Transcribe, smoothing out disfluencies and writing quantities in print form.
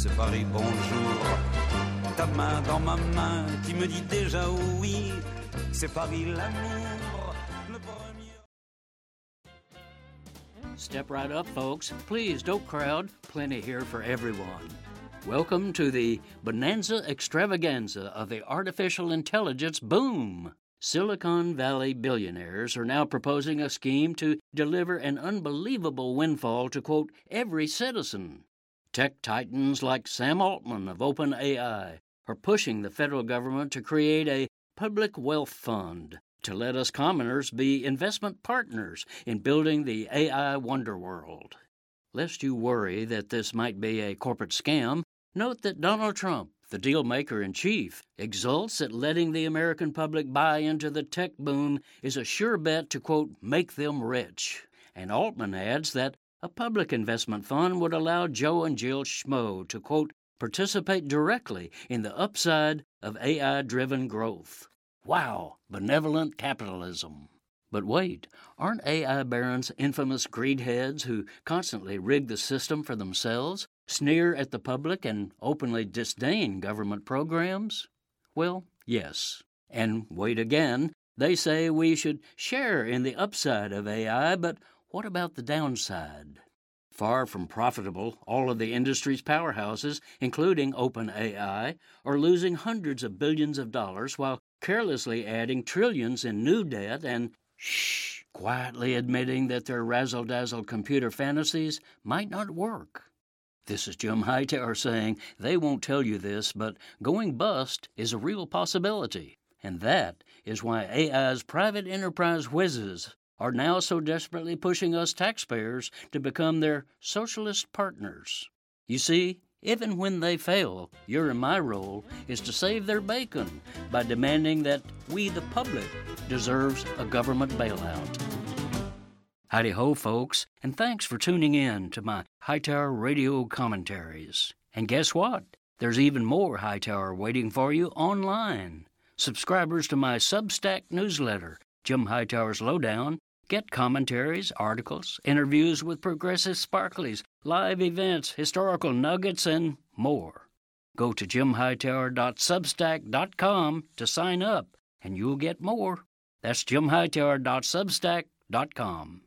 c'est Paris, bonjour. Ta main dans ma main qui me dit déjà oui, c'est Paris l'amour, le premier. Step right up, folks. Please don't crowd. Plenty here for everyone. Welcome to the bonanza extravaganza of the artificial intelligence boom. Silicon Valley billionaires are now proposing a scheme to deliver an unbelievable windfall to, quote, every citizen. Tech titans like Sam Altman of OpenAI are pushing the federal government to create a public wealth fund to let us commoners be investment partners in building the AI wonder world. Lest you worry that this might be a corporate scam, note that Donald Trump, the deal-maker-in-chief, exults at letting the American public buy into the tech boom is a sure bet to, quote, make them rich. And Altman adds that a public investment fund would allow Joe and Jill Schmo to, quote, participate directly in the upside of AI-driven growth. Wow, benevolent capitalism. But wait, aren't AI barons infamous greedheads who constantly rig the system for themselves, sneer at the public, and openly disdain government programs? Well, yes. And wait again, they say we should share in the upside of AI, but what about the downside? Far from profitable, all of the industry's powerhouses, including OpenAI, are losing hundreds of billions of dollars while carelessly adding trillions in new debt and quietly admitting that their razzle-dazzle computer fantasies might not work. This is Jim Hightower saying they won't tell you this, but going bust is a real possibility. And that is why AI's private enterprise whizzes are now so desperately pushing us taxpayers to become their socialist partners. You see, even when they fail, your and my role is to save their bacon by demanding that we, the public, deserves a government bailout. Howdy-ho, folks, and thanks for tuning in to my Hightower Radio commentaries. And guess what? There's even more Hightower waiting for you online. Subscribers to my Substack newsletter, Jim Hightower's Lowdown, get commentaries, articles, interviews with progressive sparklies, live events, historical nuggets, and more. Go to jimhightower.substack.com to sign up, and you'll get more. That's jimhightower.substack.com.